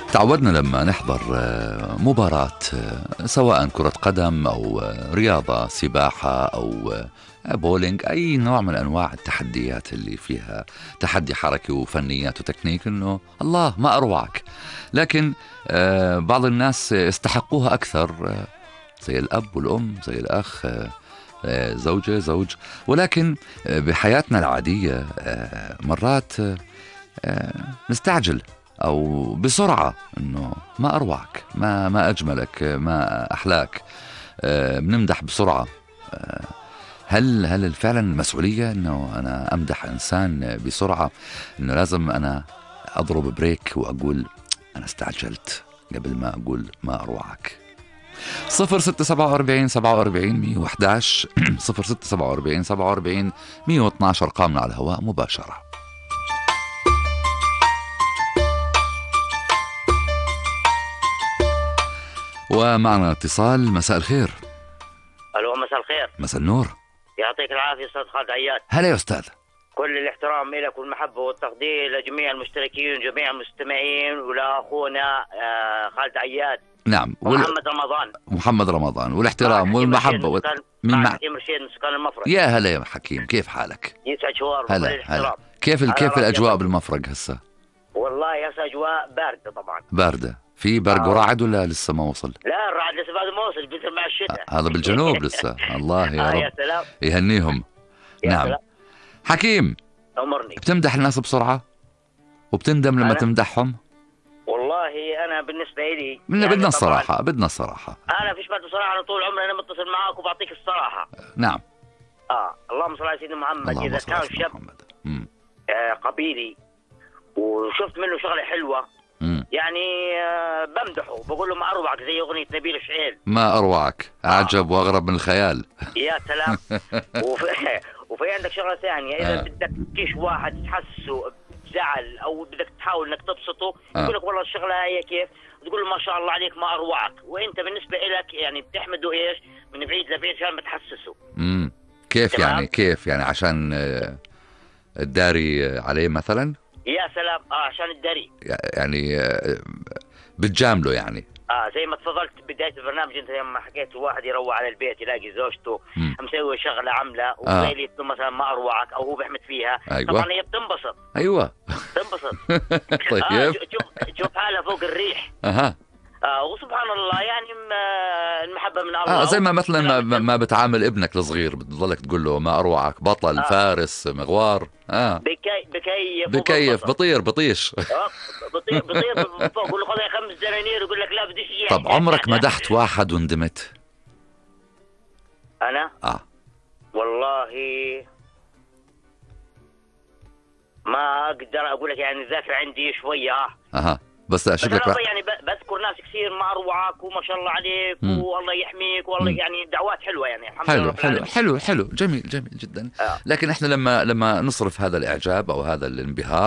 تعودنا لما نحضر مباراة سواء كرة قدم أو رياضة سباحة أو بولينج، أي نوع من أنواع التحديات اللي فيها تحدي حركي وفنيات وتكنيك، إنه الله ما أروعك. لكن بعض الناس يستحقوها أكثر، زي الأب والأم، زي الأخ، زوجة زوج. ولكن بحياتنا العادية مرات نستعجل أو بسرعة، إنه ما أروعك، ما أجملك، ما أحلاك، بنمدح بسرعة. هل فعلا المسؤولية إنه أنا أمدح إنسان بسرعة؟ إنه لازم أنا أضرب بريك وأقول أنا استعجلت قبل ما أقول ما أروعك. 0647 47 112 أرقامنا على الهواء مباشرة. ومعنا اتصال. مساء الخير. الو، مساء الخير. مساء النور. يعطيك العافيه استاذ خالد عياد. هلا يا استاذ. كل الاحترام لك والمحبه والتقدير لجميع المشتركين وجميع المستمعين ولاخونا خالد عياد. نعم. محمد رمضان والاحترام والمحبه مع حكيم رشيد من سكان المفرق. يا هلا يا حكيم، كيف حالك؟ يسعد شوار. هلا. كيف الاجواء بالمفرق هسه؟ والله هسه اجواء بارده طبعا. بارده. في برق ورعد ولا لسه ما وصل؟ لا، الرعد لسه بعد ما وصل، بيصير مع الشتاء. هذا بالجنوب لسه. الله يا رب. يا سلام. يهنيهم. نعم. سلام. حكيم، أمرني. بتمدح الناس بسرعة وبتندم لما تمدحهم؟ والله أنا بالنسبة لي بدنا الصراحة، بدنا الصراحة. أنا فيش بعد بصراحة، أنا طول عمري أنا متصل معك وبعطيك الصراحة. نعم. اللهم صل على سيدنا محمد. إذا كان شاب قبيلي وشفت منه شغلة حلوة يعني بمدحه، بقول له ما أروعك، زي أغنية نبيل شعيل، ما أروعك، أعجب وأغرب من الخيال. يا سلام. وفي عندك شغلة ثانية، إذا بدك تكيش واحد تحسه زعل أو بدك تحاول إنك تبسطه، يقول لك والله الشغلة هي كيف، تقول له ما شاء الله عليك ما أروعك، وأنت بالنسبة إلك يعني بتحمده إيش من بعيد لبعيد عشان بتحسسه. كيف يعني عشان الداري عليه مثلا. يا سلام. عشان الداري يعني بتجامله يعني. زي ما تفضلت بداية البرنامج، انت لما حكيت الواحد يروح على البيت يلاقي زوجته مسوي شغلة عاملة وزي مثلا ما أروعك أو هو بيحمد فيها. أيوة. طبعا هي بتنبسط. أيوة. تنبسط. طيب. تشوف حالها فوق الريح. وسبحان الله يعني المحبة من الله. زي ما مثلا ما بتعامل ابنك الصغير، بتضلك تقول له ما أروعك، بطل، فارس، مغوار. بكيف بطير بطيش. بطير فوق، يقول له خذ 5 دنانير، يقول لك لا بديش إياه. طب عمرك مدحت واحد وندمت؟ أنا؟ والله ما أقدر أقول لك، يعني الذاكرة عندي شوية. بس شكلك يعني بذكر ناس كثير ما أروعك وما شاء الله عليك والله يحميك والله يعني دعوات حلوة يعني. حلو جميل جدا. لكن احنا لما نصرف هذا الإعجاب أو هذا الانبهار